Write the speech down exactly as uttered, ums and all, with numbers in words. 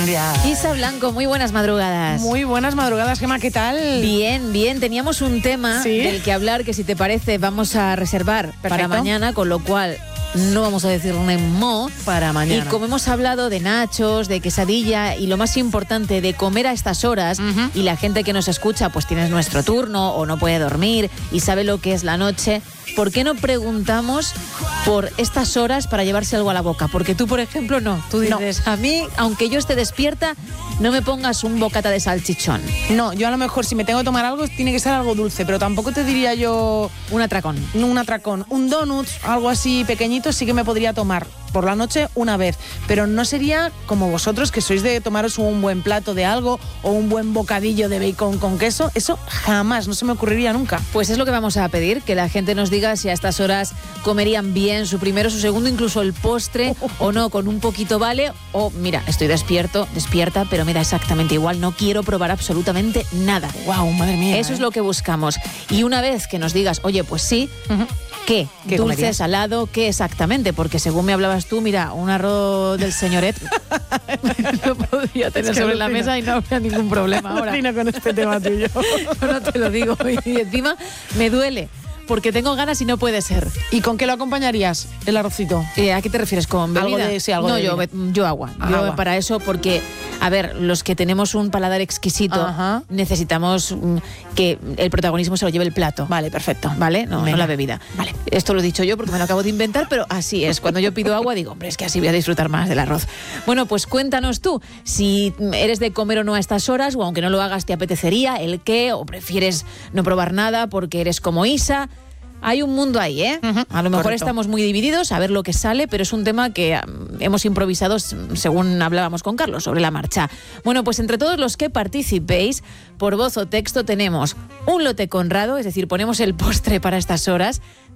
cambiar. Isa Blanco, muy buenas madrugadas. Muy buenas madrugadas, Gemma, ¿qué tal? Bien, bien. Teníamos un tema ¿Sí? del que hablar que, si te parece, vamos a reservar Perfecto. para mañana, con lo cual no vamos a decir un mo. Para mañana. Y como hemos hablado de nachos, de quesadilla y lo más importante, de comer a estas horas, Uh-huh. y la gente que nos escucha pues tiene nuestro turno o no puede dormir y sabe lo que es la noche, ¿por qué no preguntamos por estas horas para llevarse algo a la boca? Porque tú, por ejemplo, no. Tú No. dices, a mí, aunque yo esté despierta, no me pongas un bocata de salchichón. No, yo a lo mejor si me tengo que tomar algo tiene que ser algo dulce, pero tampoco te diría yo Un atracón. un atracón. Un donut, algo así pequeñito, sí que me podría tomar por la noche una vez, pero no sería como vosotros, que sois de tomaros un buen plato de algo o un buen bocadillo de bacon con queso. Eso jamás, no se me ocurriría nunca. Pues es lo que vamos a pedir, que la gente nos diga si a estas horas comerían bien su primero, su segundo, incluso el postre, o no, con un poquito vale, o mira, estoy despierto, despierta, pero me da exactamente igual, no quiero probar absolutamente nada. Wow, madre mía. Eso ¿eh? es lo que buscamos. Y una vez que nos digas, oye, pues sí, Ujú. ¿qué? ¿Qué ¿Dulce, comerías? salado? ¿Qué exactamente? Porque según me hablabas tú, mira, un arroz del señoret lo podría tener Es que sobre la alucino. mesa y no habría ningún problema ahora. Alucino con este tema tuyo. Yo no te lo digo. Y encima me duele, porque tengo ganas y no puede ser. ¿Y con qué lo acompañarías, el arrocito? Eh, ¿A qué te refieres? ¿Con Algo bebida? de- sí, algo no, de yo, bebida. yo agua. Yo Agua. para eso, porque, a ver, los que tenemos un paladar exquisito, Ajá. necesitamos mm, que el protagonismo se lo lleve el plato. Vale, perfecto. ¿Vale? No, no Venga. la bebida. Vale. Esto lo he dicho yo porque me lo acabo de inventar, pero así es. Cuando yo pido agua digo, hombre, es que así voy a disfrutar más del arroz. Bueno, pues cuéntanos tú, si eres de comer o no a estas horas, o aunque no lo hagas te apetecería, el qué, o prefieres no probar nada porque eres como Isa. Hay un mundo ahí, ¿eh? Ujú, A lo mejor correcto. estamos muy divididos a ver lo que sale, pero es un tema que um, hemos improvisado s- según hablábamos con Carlos sobre la marcha. Bueno, pues entre todos los que participéis, por voz o texto, tenemos un lote Conrado, es decir, ponemos el postre para estas horas,